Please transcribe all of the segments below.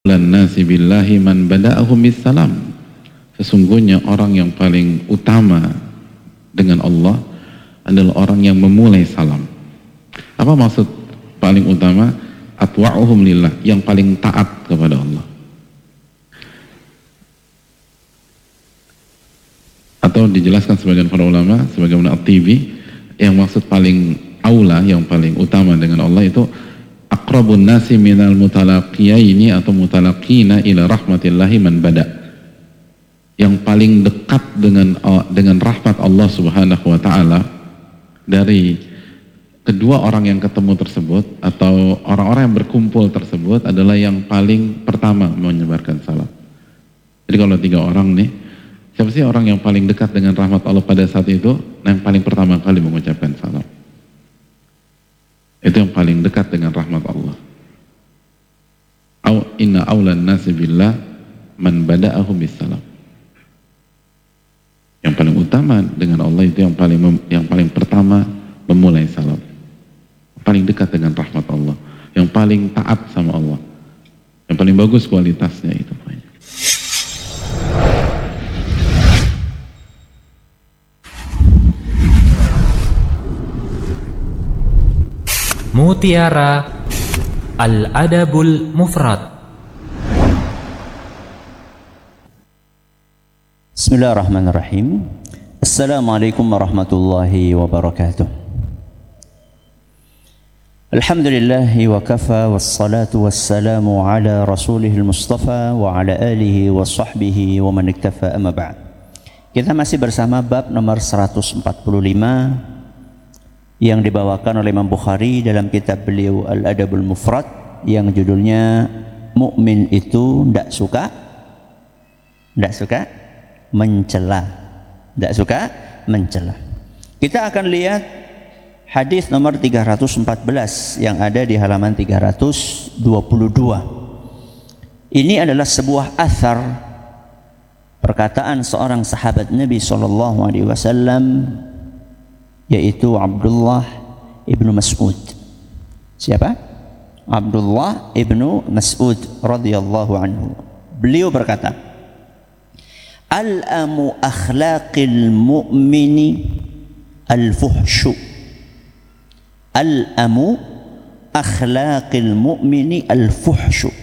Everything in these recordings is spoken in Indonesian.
Lan nasi billahi man bada'ahum bisalam. Sesungguhnya orang yang paling utama dengan Allah adalah orang yang memulai salam. Apa maksud paling utama? Atwa'uhum lillah, yang paling taat kepada Allah. Atau dijelaskan sebagian para ulama, sebagaimana At-Tibi, yang maksud paling aula, yang paling utama dengan Allah itu aqrabun nasi minal mutalaqiyaini atau mutalaqina ila rahmatillahi man bada. Yang paling dekat dengan rahmat Allah Subhanahu wa taala dari kedua orang yang ketemu tersebut atau orang-orang yang berkumpul tersebut adalah yang paling pertama menyebarkan salam. Jadi kalau tiga orang nih, siapa sih orang yang paling dekat dengan rahmat Allah pada saat itu? Nah, yang paling pertama kali mengucapkan salam. Itu yang paling dekat dengan rahmat Allah. Inna awlan nasi billah man bada'ahum bisalam. Yang paling utama dengan Allah itu yang paling pertama memulai salam. Paling dekat dengan rahmat Allah, yang paling taat sama Allah, yang paling bagus kualitasnya itu. Mutiara Al-Adabul Mufrad. Bismillahirrahmanirrahim. Assalamualaikum warahmatullahi wabarakatuh. Alhamdulillahi wa kafa, wassalatu wassalamu ala rasulihil mustafa wa ala alihi wa sahbihi wa man iktafa, amma ba'd. Kita masih bersama bab nomor 145 yang dibawakan oleh Imam Bukhari dalam kitab beliau Al-Adabul Mufrad, yang judulnya mukmin itu tidak suka mencela. Tidak suka mencela. Kita akan lihat hadis nomor 314 yang ada di halaman 322. Ini adalah sebuah athar, perkataan seorang sahabat Nabi SAW, yaitu Abdullah ibnu Mas'ud. Siapa? Abdullah ibnu Mas'ud radhiyallahu anhu. Beliau berkata, al-amu akhlaqil mu'mini al-fuhshu. Al-amu akhlaqil mu'mini al-fuhshu.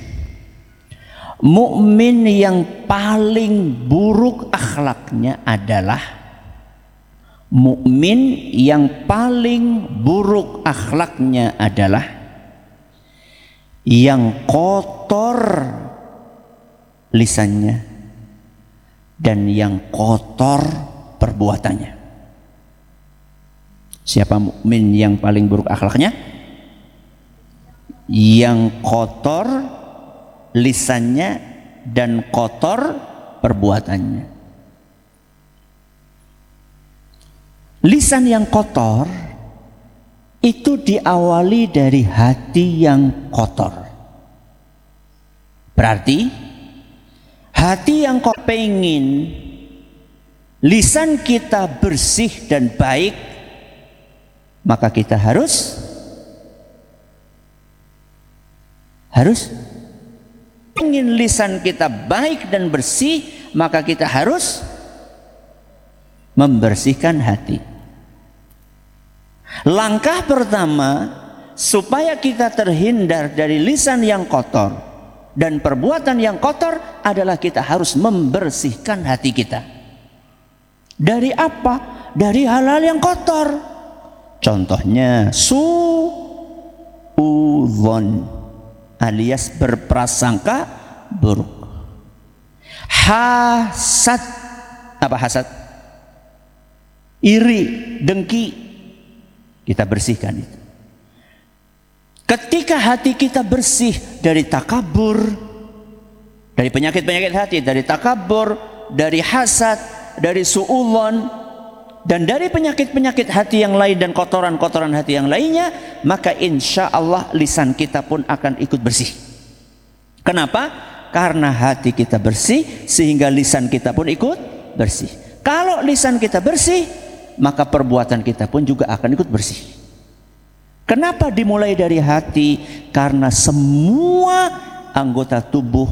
Mukmin yang paling buruk akhlaknya adalah yang kotor lisannya dan yang kotor perbuatannya. Siapa mukmin yang paling buruk akhlaknya? Yang kotor lisannya dan kotor perbuatannya. Lisan yang kotor itu diawali dari hati yang kotor. Berarti hati yang kotor, pengen lisan kita bersih dan baik, maka kita harus pengen lisan kita baik dan bersih, maka kita harus membersihkan hati. Langkah pertama supaya kita terhindar dari lisan yang kotor dan perbuatan yang kotor adalah kita harus membersihkan hati kita. Dari apa? Dari hal-hal yang kotor. Contohnya su'udzon alias berprasangka buruk. Hasad. Apa hasad? Iri, dengki. Kita bersihkan itu. Ketika hati kita bersih dari takabur, dari penyakit-penyakit hati, dari takabur, dari hasad, dari su'udzon, dan dari penyakit-penyakit hati yang lain dan kotoran-kotoran hati yang lainnya, maka insya Allah lisan kita pun akan ikut bersih. Kenapa? Karena hati kita bersih sehingga lisan kita pun ikut bersih. Kalau lisan kita bersih, maka perbuatan kita pun juga akan ikut bersih. Kenapa dimulai dari hati? Karena semua anggota tubuh